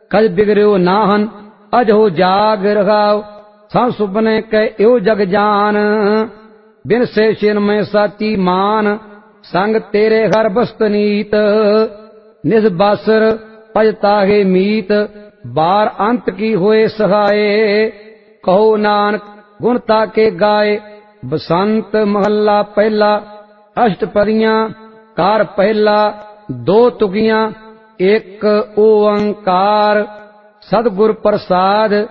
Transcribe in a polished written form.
कज बिगड़ो नाहन अजो जाग रखाओ सब सुपने कै यो जग जान बिन से शिन में साची मान संग तेरे हर बस्त नीत निज बासर पजताहे मीत बार अंत की होए सहाय कहो नानक गुणता के गाए बसंत महला पहला अष्टपदियां कार पहला दो तुकियां एक ओंकार सतगुर प्रसाद